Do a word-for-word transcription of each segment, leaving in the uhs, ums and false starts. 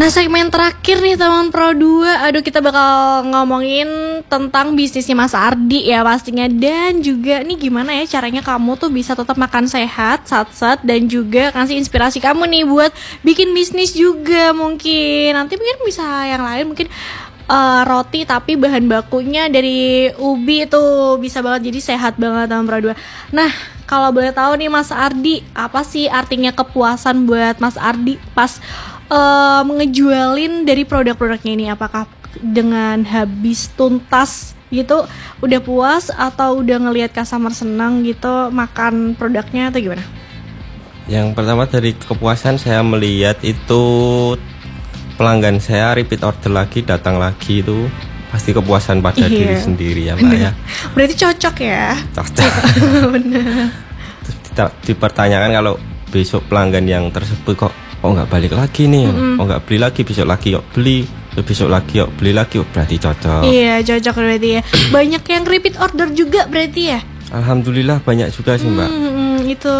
Nah, segmen terakhir nih teman Pro dua. Aduh, kita bakal ngomongin tentang bisnisnya Mas Ardi ya pastinya. Dan juga nih gimana ya caranya kamu tuh bisa tetap makan sehat, sat-sat, dan juga kasih inspirasi kamu nih buat bikin bisnis juga mungkin. Nanti mungkin bisa yang lain, mungkin uh, roti tapi bahan bakunya dari ubi itu bisa banget, jadi sehat banget teman Pro dua. Nah, kalau boleh tahu nih Mas Ardi, apa sih artinya kepuasan buat Mas Ardi pas Uh, ngejualin dari produk-produknya ini? Apakah dengan habis tuntas gitu udah puas, atau udah ngelihat customer senang gitu makan produknya, atau gimana? Yang pertama dari kepuasan saya melihat itu pelanggan saya repeat order lagi, datang lagi, itu pasti kepuasan pada iya. diri sendiri ya Mbak ya. Berarti cocok ya? Cocok. Bener. Terus dipertanyakan kalau besok pelanggan yang tersebut kok oh nggak balik lagi nih, mm-hmm. oh nggak beli lagi, besok lagi yuk beli, besok lagi yuk beli lagi, oh, berarti cocok. Iya, cocok berarti ya. Banyak yang repeat order juga berarti ya? Alhamdulillah banyak juga sih Mbak. Mm-hmm, itu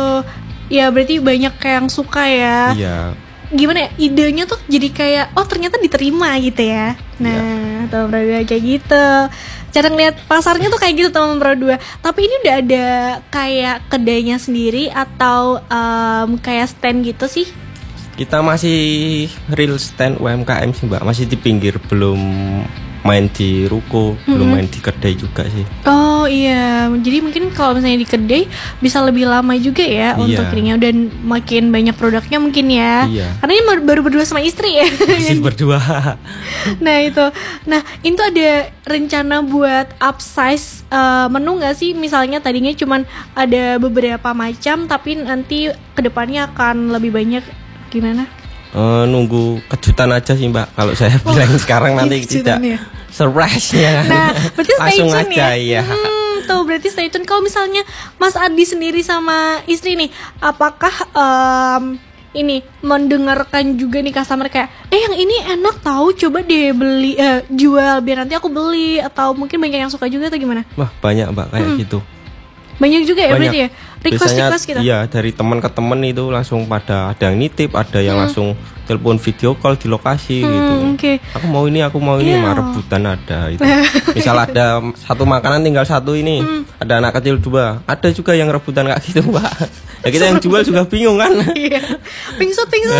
ya berarti banyak yang suka ya. Iya. Gimana ya, idenya tuh jadi kayak oh ternyata diterima gitu ya. Nah, teman Pro dua kayak gitu. Cara ngeliat pasarnya tuh kayak gitu teman Pro dua. Tapi ini udah ada kayak kedainya sendiri atau um, kayak stand gitu sih? Kita masih real stand U M K M sih Mbak, masih di pinggir, belum main di ruko, hmm. belum main di kedai juga sih. Oh iya, jadi mungkin kalau misalnya di kedai bisa lebih lama juga ya iya. untuk ininya, dan makin banyak produknya mungkin ya. Iya. Karena ini baru berdua sama istri ya. Masih berdua. Nah itu, nah itu ada rencana buat upsize uh, menu nggak sih? Misalnya tadinya cuman ada beberapa macam, tapi nanti kedepannya akan lebih banyak. Gimana? Uh, nunggu kejutan aja sih Mbak. Kalau saya oh, bilang sekarang nanti tidak ya? Surprise ya. Nah, berarti langsung stay tune aja ya. ya. Hmm, tuh berarti stay tune. Kalau misalnya Mas Ardi sendiri sama istri nih, apakah um, ini mendengarkan juga nih customer kayak, eh yang ini enak tahu, coba deh beli, uh, jual biar nanti aku beli, atau mungkin banyak yang suka juga atau gimana? Wah banyak Mbak kayak hmm. gitu. Banyak juga ya banyak. Berarti ya? Request-request gitu? Iya, dari teman ke teman itu langsung pada ada yang nitip, ada yang hmm. langsung telepon video call di lokasi hmm, gitu. Okay. Aku mau ini, aku mau ini, yeah. mah rebutan ada itu. Misal ada satu makanan tinggal satu ini, hmm. ada anak kecil dua, ada juga yang rebutan kayak gitu Mbak. Ya kita yang jual juga bingung kan. Iya. Pingsut pingsut.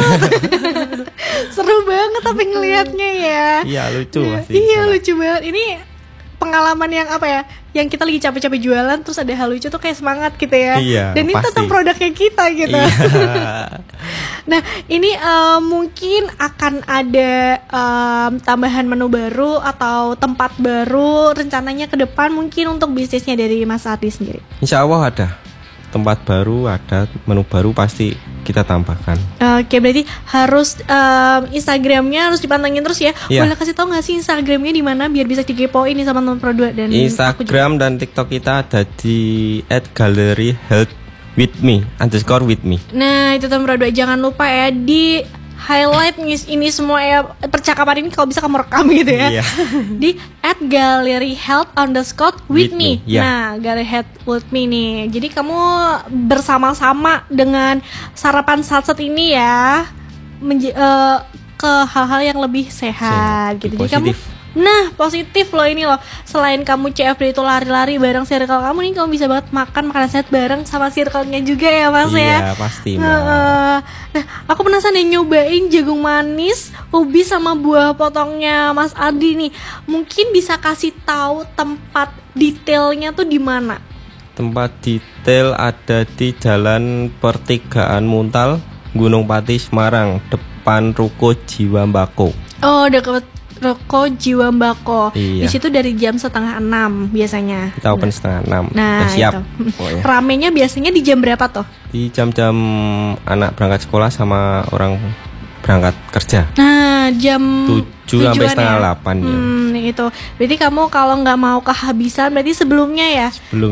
Seru banget tapi ngelihatnya ya. Iya lucu ya, masih. Iya lucu banget. Ini pengalaman yang apa ya, yang kita lagi capek-capek jualan terus ada hal lucu tuh kayak semangat gitu ya. Iya, dan ini pasti. Tentang produknya kita gitu. Iya. Nah ini uh, mungkin akan ada um, tambahan menu baru atau tempat baru rencananya ke depan mungkin untuk bisnisnya dari Mas Ardi sendiri. Insya Allah ada tempat baru, ada menu baru pasti kita tambahkan. Oke, berarti harus um, Instagramnya harus dipantengin terus ya. Yeah. Boleh kasih tahu nggak sih Instagramnya di mana biar bisa dikepoin nih sama teman Pro dua dan Instagram dan TikTok kita ada di at gallery health with me underscore with me. Nah itu teman Pro dua, jangan lupa ya di highlight ini semua ya, percakapan ini kalau bisa kamu rekam gitu ya. Yeah. Di at gallery health underscore with, with me, me. Yeah. Nah gallery health with me nih, jadi kamu bersama-sama dengan sarapan sat-sat ini ya menj- uh, ke hal-hal yang lebih sehat, sehat gitu. Jadi kamu nah positif loh ini loh. Selain kamu C F D itu lari-lari bareng circle kamu nih, kamu bisa banget makan makanan sehat bareng sama circle-nya juga ya Mas. Iya, ya. Pasti Mbak. Uh, nah aku penasaran deh nyobain jagung manis, ubi sama buah potongnya Mas Ardi nih. Mungkin bisa kasih tahu tempat detailnya tuh di mana? Tempat detail ada di Jalan Pertigaan Muntal, Gunung Pati, Semarang, depan Ruko Jiwambako. Oh dekat Ruko Jiwambako. Iya. Di situ dari jam setengah enam biasanya. Kita open nah. setengah enam. Nah, udah siap. Oh, ya. Ramenya biasanya di jam berapa tuh? Di jam-jam anak berangkat sekolah sama orang berangkat kerja. Nah, jam tujuh sampai setengah delapan ya. Hmm, itu. Berarti kamu kalau nggak mau kehabisan, berarti sebelumnya ya. Sebelum